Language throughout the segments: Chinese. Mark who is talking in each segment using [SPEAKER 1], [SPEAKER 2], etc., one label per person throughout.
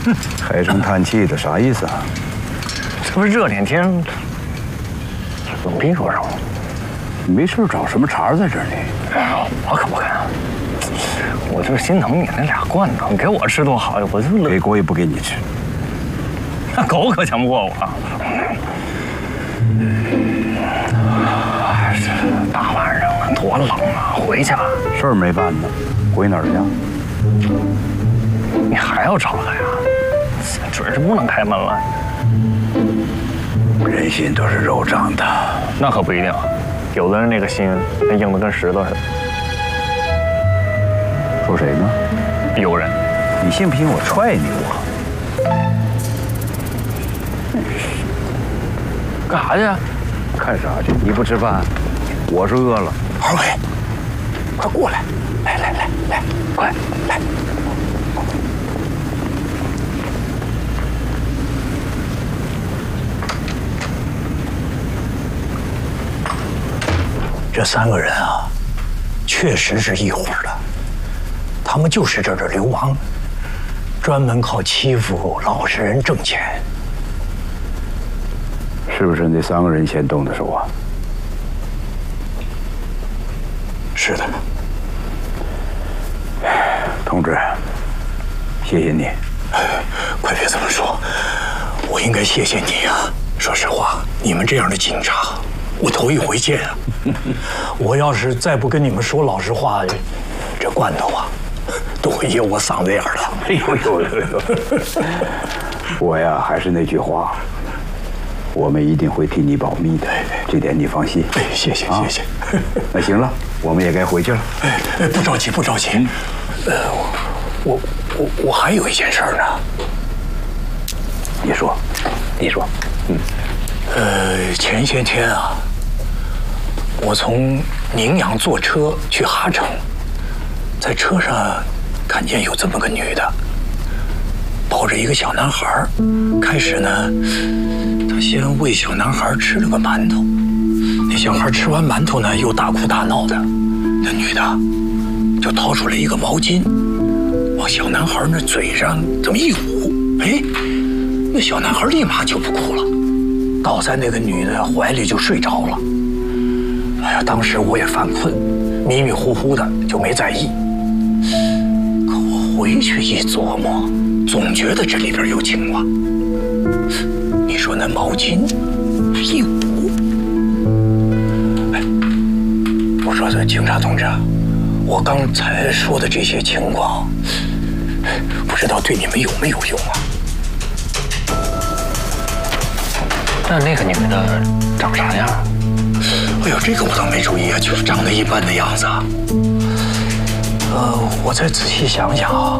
[SPEAKER 1] 唉声叹气的啥意思啊？
[SPEAKER 2] 这不是热天天，冷屁股上吗？
[SPEAKER 1] 你没事找什么茬在这里？
[SPEAKER 2] 我可不敢。我就是心疼你那俩罐头，你给我吃多好呀！我就
[SPEAKER 1] 给狗也不给你吃。
[SPEAKER 2] 那狗可强不过我。哎，这大晚上的多冷啊！回去吧。
[SPEAKER 1] 事儿没办呢，回哪儿去？
[SPEAKER 2] 你还要找他呀？准是不能开门了。
[SPEAKER 1] 人心都是肉长的，
[SPEAKER 2] 那可不一定，有的人那个心那硬的跟石头似的。
[SPEAKER 1] 说谁呢？
[SPEAKER 2] 有人，
[SPEAKER 1] 你信不信我踹你我？
[SPEAKER 2] 干啥去？
[SPEAKER 1] 看啥去？你不吃饭，我是饿了。
[SPEAKER 3] 二位，快过来！来，快来！这3个人啊，确实是一伙的。他们就是这儿的流氓，专门靠欺负老实人挣钱。
[SPEAKER 1] 是不是那3个人先动的手啊？
[SPEAKER 3] 是的。
[SPEAKER 1] 同志，谢谢你。
[SPEAKER 3] 快别这么说，我应该谢谢你啊。说实话，你们这样的警察，我头一回见啊。我要是再不跟你们说老实话，这罐头啊，都会噎我嗓子眼了。
[SPEAKER 1] 哎呦！我呀，还是那句话，我们一定会替你保密的，这点你放心。
[SPEAKER 3] 哎，谢谢。
[SPEAKER 1] 那行了，我们也该回去了。
[SPEAKER 3] 哎，不着急。我还有一件事呢。
[SPEAKER 1] 你说。
[SPEAKER 3] 前些天啊，我从宁阳坐车去哈城，在车上看见有这么个女的，抱着一个小男孩。开始呢，她先喂小男孩吃了个馒头，那小孩吃完馒头呢，又大哭大闹的，那女的就掏出来一个毛巾，往小男孩那嘴上这么一捂，哎，那小男孩立马就不哭了，倒在那个女的怀里就睡着了。哎呀，当时我也犯困，迷迷糊糊的就没在意。可我回去一琢磨，总觉得这里边有情况。你说那毛巾一捂，哎，我说这警察同志，我刚才说的这些情况，不知道对你们有没有用啊？
[SPEAKER 2] 那个女的长啥样？
[SPEAKER 3] 哎呦，这个我倒没注意啊，就是长得一般的样子。我再仔细想想啊。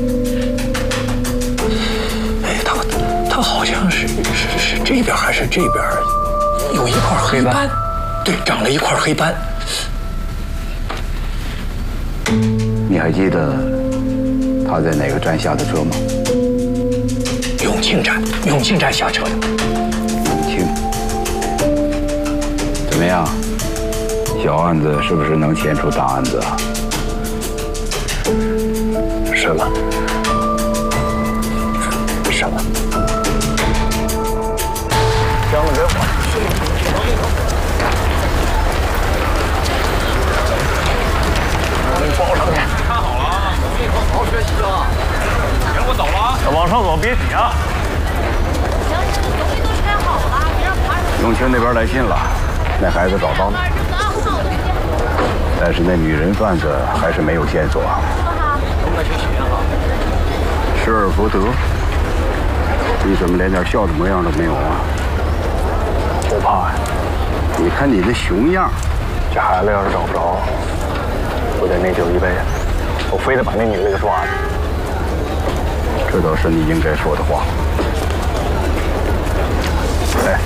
[SPEAKER 3] 哎，她好像是这边还是这边有一块黑斑？对，长了一块黑斑。
[SPEAKER 1] 你还记得他在哪个站下的车吗？
[SPEAKER 3] 永庆站下车的。
[SPEAKER 1] 永庆。怎么样？小案子是不是能牵出大案子啊？
[SPEAKER 2] 什么？箱子给我。我给你抱上去。
[SPEAKER 4] 看好了啊，努力好好学习啊！行，我走了啊。
[SPEAKER 2] 往上走，别挤啊。
[SPEAKER 5] 行，东西都拆好了，别让爬上。
[SPEAKER 1] 永庆那边来信了，那孩子找到了，但是那女人贩子还是没有线索。
[SPEAKER 4] 都该学习哈。
[SPEAKER 1] 失而复得，你怎么连点笑的模样都没有啊？
[SPEAKER 2] 我怕呀。
[SPEAKER 1] 你看你那熊样，
[SPEAKER 2] 这孩子要是找不着，我得内疚一辈子。我非得把那女的给抓住。
[SPEAKER 1] 这倒是你应该说的话。哎，